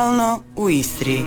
u Istri.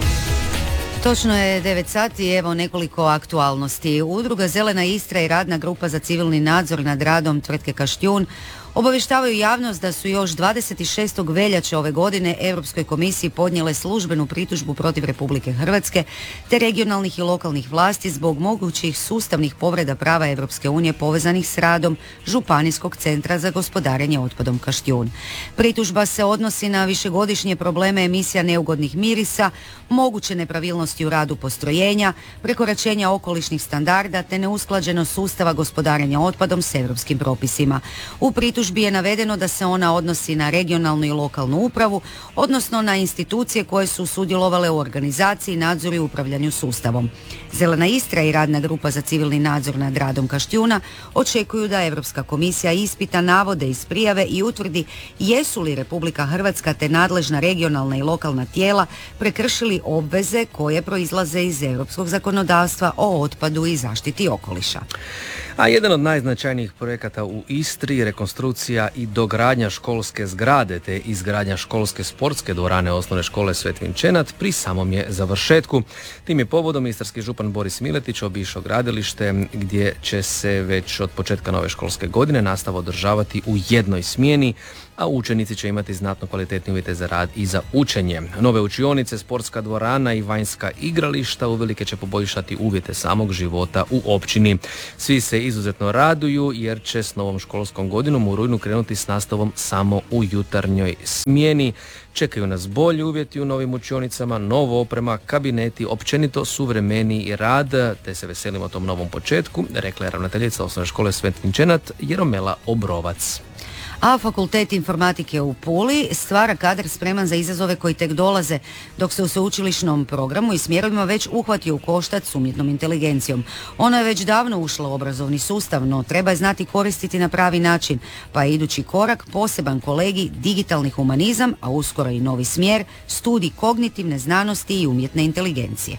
Točno je 9 sati, evo nekoliko aktualnosti. Udruga Zelena Istra i radna grupa za civilni nadzor nad radom tvrtke Kaštjun obavještavaju javnost da su još 26. veljače ove godine Europskoj komisiji podnijele službenu pritužbu protiv Republike Hrvatske te regionalnih i lokalnih vlasti zbog mogućih sustavnih povreda prava Europske unije povezanih s radom Županijskog centra za gospodarenje otpadom Kaštjun. Pritužba se odnosi na višegodišnje probleme emisija neugodnih mirisa, moguće nepravilnosti u radu postrojenja, prekoračenja okolišnih standarda te neusklađenost sustava gospodarenja otpadom s europskim propisima. U pritužbi je navedeno da se ona odnosi na regionalnu i lokalnu upravu, odnosno na institucije koje su sudjelovale u organizaciji, nadzoru i upravljanju sustavom. Zelena Istra i radna grupa za civilni nadzor nad radom Kaštjuna očekuju da Europska komisija ispita navode iz prijave i utvrdi jesu li Republika Hrvatska te nadležna regionalna i lokalna tijela prekršili obveze koje proizlaze iz europskog zakonodavstva o otpadu i zaštiti okoliša. A jedan od najznačajnijih projekata u Istri, rekonstrukcija i dogradnja školske zgrade te izgradnja školske sportske dvorane osnovne škole Sveti Vinčenat pri samom je završetku. Tim je povodom istarski župan Boris Miletić obišao gradilište gdje će se već od početka nove školske godine nastava održavati u jednoj smjeni, a učenici će imati znatno kvalitetnije uvjete za rad i za učenje. Nove učionice, sportska dvorana i vanjska igrališta uvelike će poboljšati uvjete samog života u općini. Svi se izuzetno raduju jer će s novom školskom godinom u rujnu krenuti s nastavom samo u jutarnjoj smjeni. Čekaju nas bolji uvjeti u novim učionicama, novo oprema, kabineti, općenito suvremeniji rad, te se veselimo tom novom početku, rekla je ravnateljica osnovne škole Sveti Vinčenat Jeromela Obrovac. A Fakultet informatike u Puli stvara kadar spreman za izazove koji tek dolaze, dok se u sveučilišnom programu i smjerovima već uhvatio u koštac s umjetnom inteligencijom. Ona je već davno ušla u obrazovni sustav, no treba je znati koristiti na pravi način, pa je idući korak poseban kolegij digitalni humanizam, a uskoro i novi smjer, studij kognitivne znanosti i umjetne inteligencije.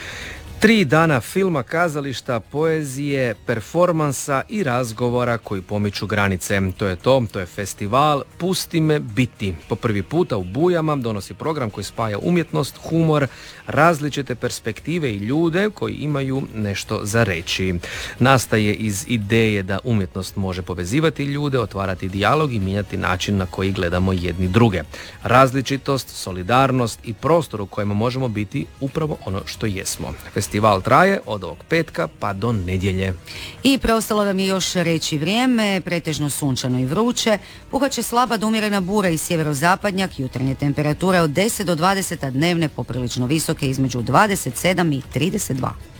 3 dana filma, kazališta, poezije, performansa i razgovora koji pomiču granice. To je festival Pusti me biti. Po prvi puta u Bujama donosi program koji spaja umjetnost, humor, različite perspektive i ljude koji imaju nešto za reći. Nastaje iz ideje da umjetnost može povezivati ljude, otvarati dijalog i mijenjati način na koji gledamo jedni druge. Različitost, solidarnost i prostor u kojem možemo biti upravo ono što jesmo. Festival traje od ovog petka pa do nedjelje. I preostalo nam je još reći vrijeme, pretežno sunčano i vruće, puhat će slaba do umjerena bura i sjeverozapadnjak, jutarnje temperature od 10 do 20, a dnevne poprilično visoke između 27 i 32.